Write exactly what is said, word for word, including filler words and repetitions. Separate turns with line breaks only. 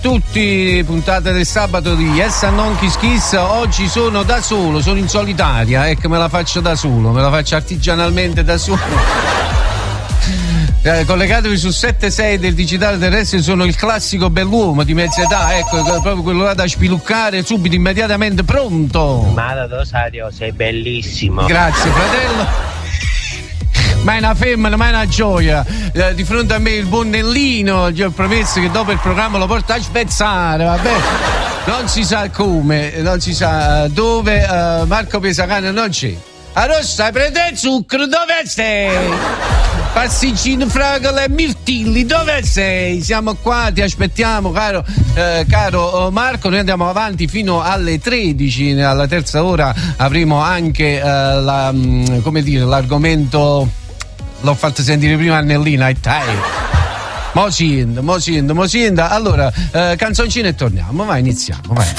tutti, puntata del sabato di Yes and Non Kiss Kiss. Oggi sono da solo, sono in solitaria, ecco, me la faccio da solo, me la faccio artigianalmente da solo. Eh, collegatevi su sette sei del digitale terrestre, sono il classico bell'uomo di mezza età, ecco, proprio quello là da spiluccare subito, immediatamente pronto.
Mara Rosario, sei bellissimo.
Grazie fratello. Ma è una femmina, ma è una gioia. Eh, di fronte a me il buon Nellino, gli ho promesso che dopo il programma lo porto a spezzare, vabbè. Non si sa come, non si sa dove. uh, Marco Pesacane non c'è. A Rossa, prende il zucchero, dove sei? Pasticcino, fragole e mirtilli, dove sei? Siamo qua, ti aspettiamo, caro, eh, caro Marco. Noi andiamo avanti fino alle tredici. Alla terza ora avremo anche eh, la, come dire, l'argomento. L'ho fatto sentire prima a Nellina e tai. Mo si inda, mo si inda, mo si inda. Allora, eh, canzoncina e torniamo. Vai, iniziamo, vai.